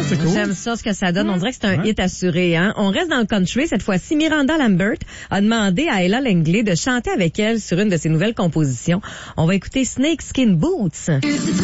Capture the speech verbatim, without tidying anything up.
c'est cool. J'aime ça, ce que ça donne. On dirait que c'est un ouais. hit assuré. Hein? On reste dans le country. Cette fois-ci, Miranda Lambert a demandé à Ella Langley de chanter avec elle sur une de ses nouvelles compositions. On va écouter Snakeskin Boots.